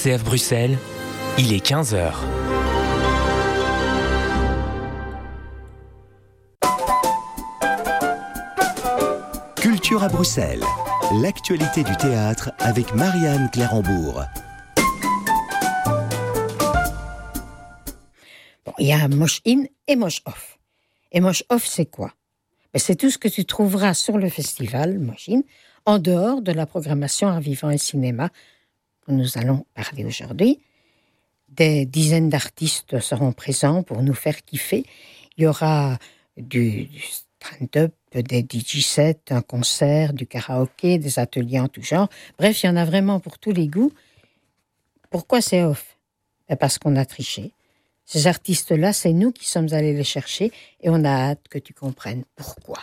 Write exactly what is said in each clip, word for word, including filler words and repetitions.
R C F Bruxelles, il est quinze heures. Culture à Bruxelles, l'actualité du théâtre avec Marianne Clérambourg. Bon, il y a Mosh In et Mosh Off. Et Mosh Off, c'est quoi? Ben, c'est tout ce que tu trouveras sur le festival Mosh In, en dehors de la programmation Art Vivant et Cinéma dont nous allons parler aujourd'hui. Des dizaines d'artistes seront présents pour nous faire kiffer. Il y aura du, du stand-up, des D J sets, un concert, du karaoké, des ateliers en tout genre. Bref, il y en a vraiment pour tous les goûts. Pourquoi c'est off? Ben parce qu'on a triché. Ces artistes-là, c'est nous qui sommes allés les chercher et on a hâte que tu comprennes pourquoi.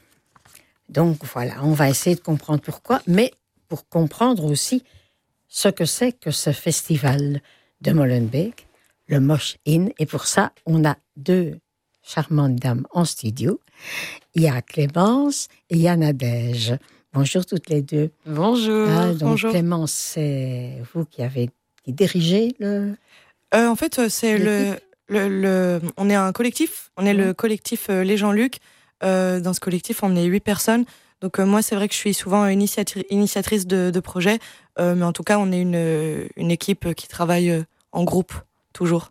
Donc voilà, on va essayer de comprendre pourquoi, mais pour comprendre aussi ce que c'est que ce festival de Molenbeek, le Mosh In. Et pour ça, on a deux charmantes dames en studio. Il y a Clémence et il y a Nadège. Bonjour toutes les deux. Bonjour. Ah, donc bonjour. Clémence, c'est vous qui avez qui dirigez le... Euh, en fait, c'est le, le, le... On est un collectif. On est mmh. le collectif euh, Les Jean-Luc. Euh, dans ce collectif, on est huit personnes. Donc euh, moi, c'est vrai que je suis souvent initiatri- initiatrice de, de projets. Euh, mais en tout cas, on est une, une équipe qui travaille euh, en groupe, toujours.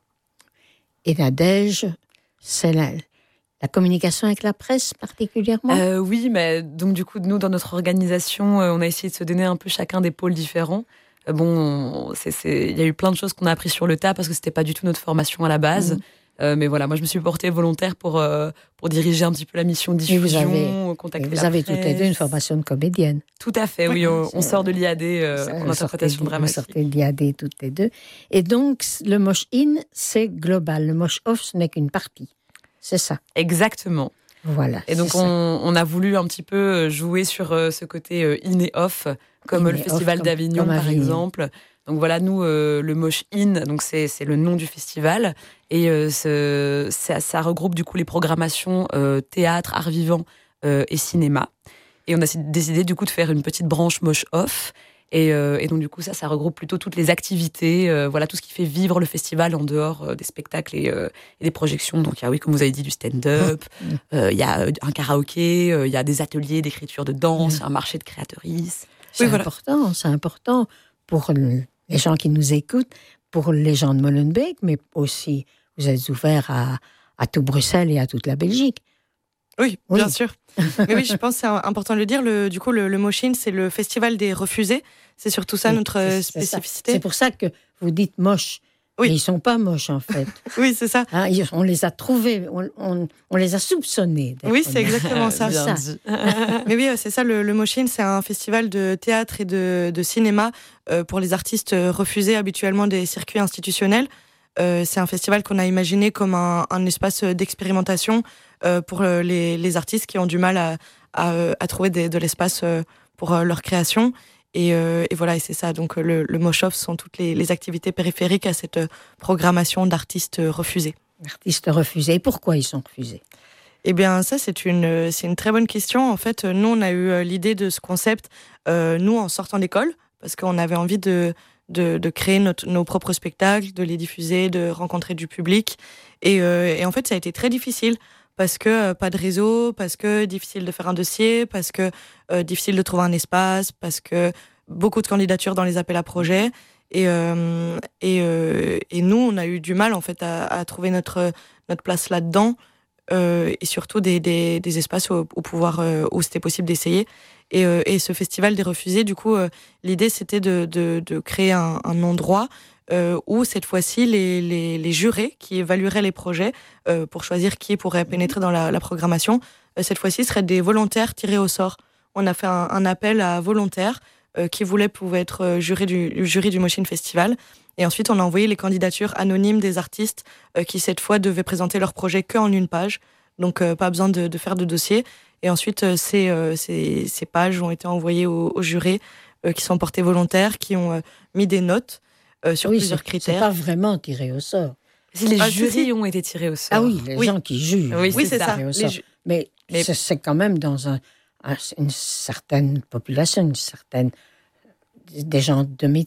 Et Nadège, c'est la, la communication avec la presse particulièrement euh, Oui, mais donc du coup, nous, dans notre organisation, euh, on a essayé de se donner un peu chacun des pôles différents. Euh, bon, c'est, c'est, il y a eu plein de choses qu'on a appris sur le tas parce que c'était pas du tout notre formation à la base. Mmh. Euh, mais voilà, moi je me suis portée volontaire pour, euh, pour diriger un petit peu la mission de diffusion, vous avez, contacter vous la avez presse. toutes les deux une formation de comédienne. Tout à fait, oui, on, on sort de l'I A D euh, en interprétation sortez, dramatique. Vous sortez de l'I A D toutes les deux. Et donc, le Mosh In, c'est global. Le Mosh Off, ce n'est qu'une partie. C'est ça. Exactement. Voilà. Et donc, on, on a voulu un petit peu jouer sur euh, ce côté euh, in et off, comme in le Festival off, d'Avignon, comme, comme par Avignon. exemple. Donc voilà, nous, euh, le Mosh In, donc c'est, c'est le nom du festival. Et euh, ce, ça, ça regroupe du coup les programmations euh, théâtre, art vivant euh, et cinéma. Et on a décidé du coup de faire une petite branche Mosh Off. Et, euh, et donc du coup, ça, ça regroupe plutôt toutes les activités, euh, voilà, tout ce qui fait vivre le festival en dehors euh, des spectacles et, euh, et des projections. Donc il y a, oui, comme vous avez dit, du stand-up, euh, il y a un karaoké, euh, il y a des ateliers d'écriture de danse, mmh. un marché de créatrices. C'est oui, important, voilà. c'est important pour le, les gens qui nous écoutent, pour les gens de Molenbeek, mais aussi, vous êtes ouverts à, à tout Bruxelles et à toute la Belgique. Oui, oui, bien sûr. Mais oui, je pense que c'est important de le dire. Le, du coup, le, le Mosh In, c'est le festival des refusés. C'est surtout ça, oui, notre c'est, spécificité. C'est, c'est pour ça que vous dites moche. Oui. Mais ils ne sont pas moches, en fait. Oui, c'est ça. Hein, on les a trouvés, on, on, on les a soupçonnés. Oui, c'est exactement ça. Bien ça. Mais oui, c'est ça, le, le Mosh In, c'est un festival de théâtre et de, de cinéma euh, pour les artistes refusés habituellement des circuits institutionnels. Euh, c'est un festival qu'on a imaginé comme un, un espace d'expérimentation euh, pour les, les artistes qui ont du mal à, à, à trouver des, de l'espace pour leur création. Et, euh, et voilà, et c'est ça. Donc le, le Mosh Off sont toutes les, les activités périphériques à cette programmation d'artistes refusés. Artistes refusés. Et pourquoi ils sont refusés ? Eh bien, ça, c'est une, c'est une très bonne question. En fait, nous, on a eu l'idée de ce concept, euh, nous, en sortant d'école, parce qu'on avait envie de... De, de créer notre, nos propres spectacles, de les diffuser, de rencontrer du public. Et, euh, et en fait, ça a été très difficile parce que euh, pas de réseau, parce que difficile de faire un dossier, parce que euh, difficile de trouver un espace, parce que beaucoup de candidatures dans les appels à projets. Et, euh, et, euh, et nous, on a eu du mal en fait à, à trouver notre, notre place là-dedans euh, et surtout des, des, des espaces où, où, pouvoir, euh, où c'était possible d'essayer. Et, euh, et ce festival des refusés, du coup, euh, l'idée, c'était de, de, de créer un, un endroit euh, où, cette fois-ci, les, les, les jurés qui évalueraient les projets euh, pour choisir qui pourrait pénétrer dans la, la programmation, euh, cette fois-ci, seraient des volontaires tirés au sort. On a fait un, un appel à volontaires euh, qui voulaient pouvoir être jurés du jury du Mosh In Festival. Et ensuite, on a envoyé les candidatures anonymes des artistes euh, qui, cette fois, devaient présenter leur projet qu'en une page. Donc, euh, pas besoin de, de faire de dossier. Et ensuite, euh, ces, euh, ces, ces pages ont été envoyées aux, aux jurés euh, qui sont portés volontaires, qui ont euh, mis des notes euh, sur oui, plusieurs c'est, critères. C'est pas vraiment tiré au sort. Si les ah, jurys si, si. ont été tirés au sort. Ah oui, les oui. gens qui jugent. Oui, oui c'est, c'est ça. Au sort. Ju- Mais, Mais... C'est, c'est quand même dans un, un, une certaine population, une certaine, des gens de métier.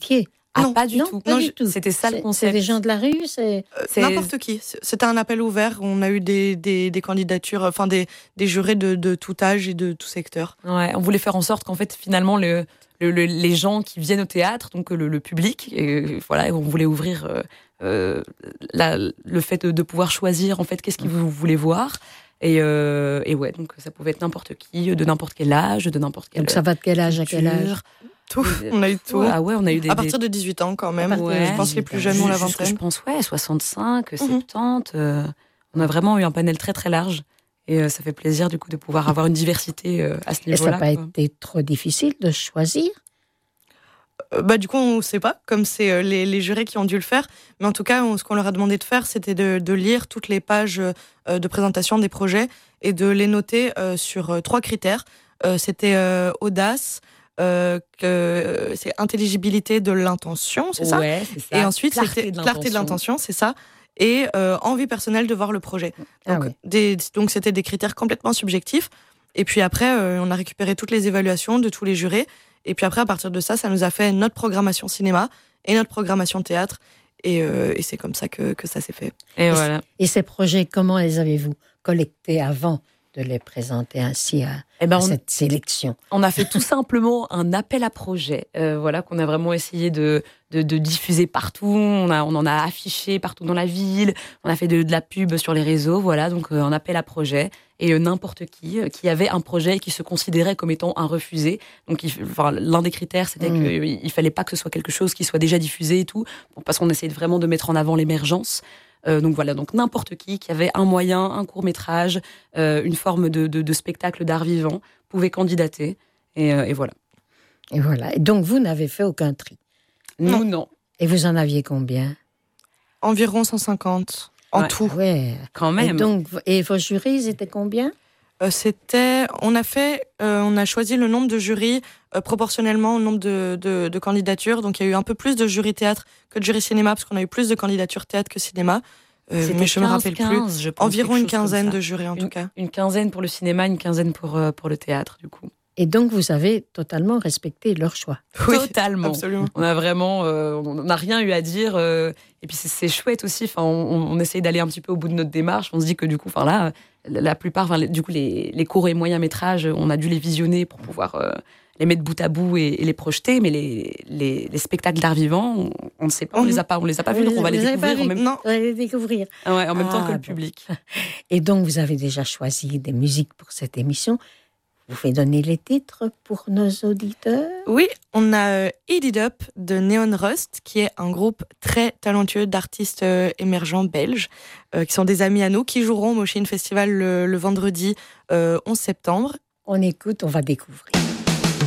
Ah, Non. pas du Non, tout. pas Non, du je- tout. C'était ça le C'est- concept. C'est des gens de la rue, c'est... Euh, C'est- N'importe qui. C'était un appel ouvert. On a eu des, des, des candidatures, enfin des, des jurés de, de tout âge et de tout secteur. Ouais, on voulait faire en sorte qu'en fait, finalement, le, le- le- les gens qui viennent au théâtre, donc le, le public, et voilà, on voulait ouvrir euh, euh, la- le fait de, de pouvoir choisir en fait qu'est-ce que vous voulez voir. Et, euh, et ouais, donc ça pouvait être n'importe qui, de n'importe quel âge, de n'importe quel. Donc ça va de quel âge à quel âge? culture. Tout. On a eu tout. Ah ouais, on a eu des. À des- partir de dix-huit ans quand même. À partir de je pense que les dix-huit plus ans. jeunes ont la Jusque, vingtaine. je pense, ouais, soixante-cinq, Mhm. soixante-dix. euh, on a vraiment eu un panel très très large. Et euh, ça fait plaisir du coup de pouvoir avoir une diversité euh, à ce Et ça niveau-là. n'a pas quoi. été trop difficile de choisir? Euh, bah, du coup, on ne sait pas, comme c'est euh, les, les jurés qui ont dû le faire. Mais en tout cas, on- ce qu'on leur a demandé de faire, c'était de, de lire toutes les pages euh, de présentation des projets et de les noter euh, sur euh, trois critères. Euh, c'était euh, audace, euh, que, c'est intelligibilité de l'intention, c'est ça Ouais, c'est ça. Et ensuite, Clarté c'était de clarté de l'intention. l'intention, c'est ça. Et euh, envie personnelle de voir le projet. Ah Donc, oui. des, donc c'était des critères complètement subjectifs. Et puis après, euh, on a récupéré toutes les évaluations de tous les jurés. Et puis après, à partir de ça, ça nous a fait notre programmation cinéma et notre programmation théâtre. Et, euh, et c'est comme ça que, que ça s'est fait. Et voilà. Et ces projets, comment les avez-vous collectés avant de les présenter ainsi à, Eh ben, à on, cette sélection? on a fait tout simplement un appel à projet, euh, voilà, qu'on a vraiment essayé de, de, de diffuser partout. On, a, on en a affiché partout dans la ville. On a fait de, de la pub sur les réseaux, voilà, donc euh, un appel à projet. Et euh, n'importe qui euh, qui avait un projet et qui se considérait comme étant un refusé. Donc, il, enfin, l'un des critères, c'était Mmh. qu'il il fallait pas que ce soit quelque chose qui soit déjà diffusé et tout, parce qu'on essayait vraiment de mettre en avant l'émergence. Euh, donc voilà, donc n'importe qui qui avait un moyen, un court métrage, euh, une forme de, de, de spectacle d'art vivant pouvait candidater. Et, euh, et voilà. Et voilà. Et donc, vous n'avez fait aucun tri. Nous, non. Et vous en aviez combien? Environ cent cinquante en Ouais. tout. Ouais. Quand Et même. donc, et vos jurys, ils étaient combien? Euh, c'était, on a fait, euh, on a choisi le nombre de jurys euh, proportionnellement au nombre de, de, de candidatures. Donc il y a eu un peu plus de jurys théâtre que de jurys cinéma parce qu'on a eu plus de candidatures théâtre que cinéma. Euh, C'était mais je me rappelle plus. quinze, je pense, Environ quelque une chose comme quinzaine ça. de jurys en tout Une, cas. une quinzaine pour le cinéma, une quinzaine pour, euh, pour le théâtre, du coup. Et donc, vous avez totalement respecté leur choix. Oui, Totalement. absolument. On a vraiment, euh, on n'a rien eu à dire. euh, et puis c'est, c'est chouette aussi. Enfin, on, on essaye d'aller un petit peu au bout de notre démarche. On se dit que du coup, enfin là, la plupart, enfin, les- du coup, les, les courts et moyens métrages, on a dû les visionner pour pouvoir euh, les mettre bout à bout et, et les projeter. Mais les, les, les spectacles d'art vivant, on, on ne sait pas, on les a pas, on les a pas vus, donc on va Vous les avez pas découvrir en vu même, Non, Vous allez les découvrir. ah ouais, en même temps Ah, que le bon. public. Et donc, vous avez déjà choisi des musiques pour cette émission. Vous pouvez donner les titres pour nos auditeurs? oui, on a euh, Eat It Up de Neon Rust, qui est un groupe très talentueux d'artistes euh, émergents belges, euh, qui sont des amis à nous, qui joueront au Moshine Festival le, le vendredi euh, onze septembre. On écoute, on va découvrir.